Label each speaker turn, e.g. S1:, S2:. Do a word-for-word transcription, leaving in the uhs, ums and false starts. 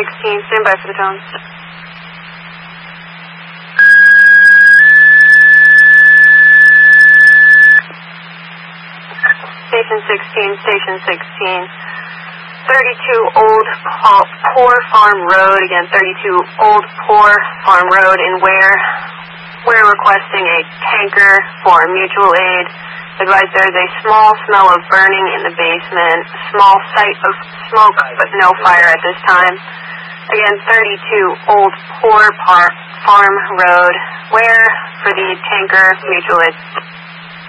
S1: sixteen, stand by for the tones. Station sixteen, Station sixteen. thirty-two Old Poor Farm Road, again, thirty-two Old Poor Farm Road in Ware. We're requesting a tanker for mutual aid. Advise there is a small smell of burning in the basement. Small sight of smoke, but no fire at this time. Again, thirty-two Old Poor Farm Road. Where for the tanker mutual aid?